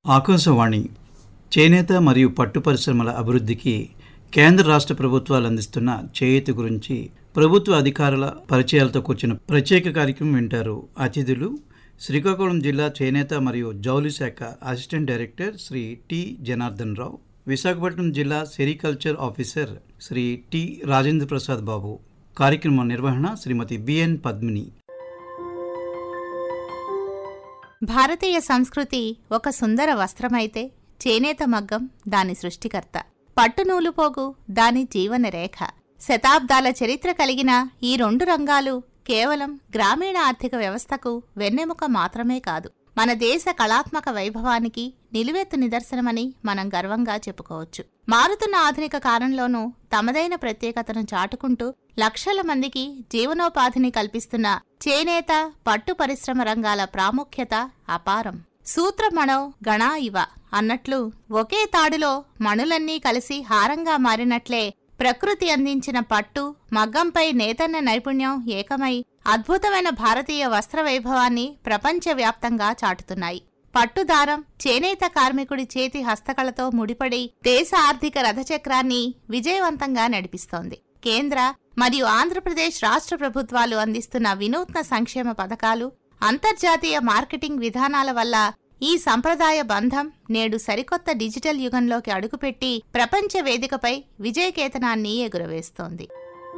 ఆకాశవాణి చేనేత మరియు పట్టు పరిశ్రమల అభివృద్ధికి కేంద్ర రాష్ట్ర ప్రభుత్వాలు అందిస్తున్న చేయూత గురించి ప్రభుత్వ అధికారుల పరిచయాలతో కూర్చున్న ప్రత్యేక కార్యక్రమం వింటారు. అతిథులు శ్రీకాకుళం జిల్లా చేనేత మరియు జౌళి శాఖ assistant director Shri T Janardhan Rao, Visakhapatnam జిల్లా sericulture officer Shri T Rajendra Prasad Babu. కార్యక్రమం నిర్వహణ శ్రీమతి బిఎన్ పద్మిని. భారతీయ సంస్కృతి ఒక సుందర వస్త్రమైతే చేనేత మగ్గం దాని సృష్టికర్త, పట్టు నూలుపోగు దాని జీవన రేఖ. శతాబ్దాల చరిత్ర కలిగిన ఈ రెండు రంగాలు కేవలం గ్రామీణ ఆర్థిక వ్యవస్థకు వెన్నెముక మాత్రమే కాదు, మన దేశ కళాత్మక వైభవానికి నిలువెత్తు నిదర్శనమని మనం గర్వంగా చెప్పుకోవచ్చు. మారుతున్న ఆధునిక కాలంలోనూ తమదైన ప్రత్యేకతను చాటుకుంటూ లక్షల మందికి జీవనోపాధిని కల్పిస్తున్న చేనేత పట్టు పరిశ్రమ రంగాల ప్రాముఖ్యత అపారం. సూత్రమణో గణా ఇవ అన్నట్లు ఒకే తాడులో మణులన్నీ కలిసి హారంగా మారినట్లే ప్రకృతి అందించిన పట్టు, మగ్గంపై నేతన్న నైపుణ్యం ఏకమై అద్భుతమైన భారతీయ వస్త్ర వైభవాన్ని ప్రపంచవ్యాప్తంగా చాటుతున్నాయి. పట్టుదారం చేనేత కార్మికుడి చేతి హస్తకళతో ముడిపడి దేశ ఆర్థిక రథచక్రాన్ని విజయవంతంగా నడిపిస్తోంది. కేంద్ర మరియు ఆంధ్రప్రదేశ్ రాష్ట్ర ప్రభుత్వాలు అందిస్తున్న వినూత్న సంక్షేమ పథకాలు, అంతర్జాతీయ మార్కెటింగ్ విధానాల వల్ల ఈ సంప్రదాయ బంధం నేడు సరికొత్త డిజిటల్ యుగంలోకి అడుగుపెట్టి ప్రపంచ వేదికపై విజయకేతనాన్ని ఎగురవేస్తోంది.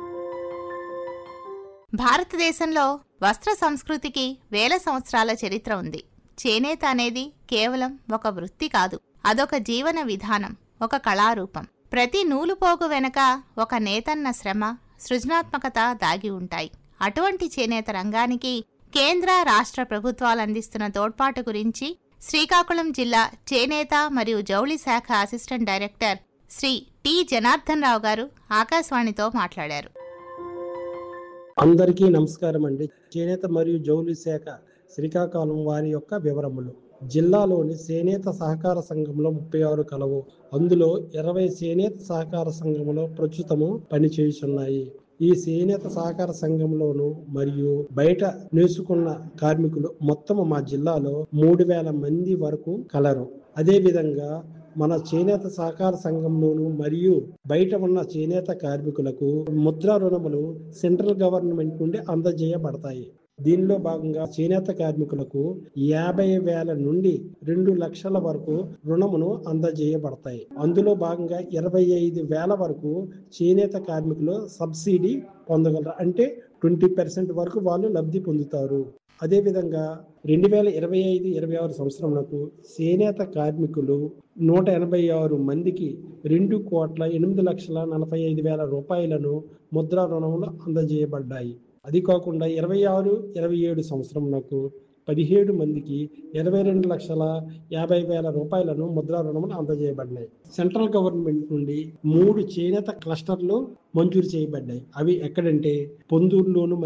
భారతదేశంలో వస్త్ర సంస్కృతికి వేల సంవత్సరాల చరిత్ర ఉంది. చేనేత అనేది కేవలం ఒక వృత్తి కాదు, అదొక జీవన విధానం, ఒక కళారూపం. ప్రతి నూలుపోగు వెనక ఒక నేతన్న శ్రమ, సృజనాత్మకత దాగి ఉంటాయి. అటువంటి చేనేత రంగానికి కేంద్ర రాష్ట్ర ప్రభుత్వాలు అందిస్తున్న తోడ్పాటు గురించి శ్రీకాకుళం జిల్లా చేనేత మరియు జౌళి శాఖ assistant director Shri T Janardhan Rao గారు ఆకాశవాణితో మాట్లాడారు. అందరికీ నమస్కారం అండి. చేనేత మరియు జౌళి శాఖ శ్రీకాకుళం వారి యొక్క వివరములు. జిల్లాలోని చేనేత సహకార సంఘంలో 36 కలవు. అందులో 20 చేనేత సహకార సంఘంలో ప్రస్తుతము పనిచేయుచున్నాయి. ఈ చేనేత సహకార సంఘంలోను మరియు బయట నేర్చుకున్న కార్మికులు మొత్తము మా జిల్లాలో 3000 మంది వరకు కలరు. అదే విధంగా మన చేనేత సహకార సంఘంలోను మరియు బయట ఉన్న చేనేత కార్మికులకు ముద్రా రుణములు సెంట్రల్ గవర్నమెంట్ నుండి అందజేయబడతాయి. దీనిలో భాగంగా చేనేత కార్మికులకు 50,000 నుండి 2 లక్షల వరకు రుణమును అందజేయబడతాయి. అందులో భాగంగా 25,000 వరకు చేనేత కార్మికులు సబ్సిడీ పొందగలరు. అంటే 20% వరకు వాళ్ళు లబ్ధి పొందుతారు. అదేవిధంగా 2025-26 సంవత్సరంలో చేనేత కార్మికులు 186 మందికి 2,08,45,000 రూపాయలను ముద్రా రుణములు అందజేయబడ్డాయి. అది కాకుండా 26-27 సంవత్సరంలో 17 మందికి 22,50,000 రూపాయలను ముద్రా రుణములు అందజేయబడ్డాయి. సెంట్రల్ గవర్నమెంట్ నుండి 3 చేనేత క్లస్టర్లు మంజూరు చేయబడ్డాయి. అవి ఎక్కడంటే పొందూరులోను